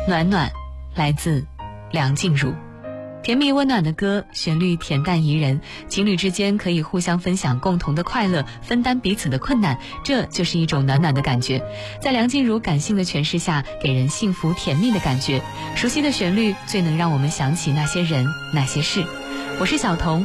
暖暖，来自梁静茹。甜蜜温暖的歌，旋律恬淡宜人，情侣之间可以互相分享共同的快乐，分担彼此的困难，这就是一种暖暖的感觉。在梁静茹感性的诠释下，给人幸福甜蜜的感觉。熟悉的旋律最能让我们想起那些人那些事。我是小童，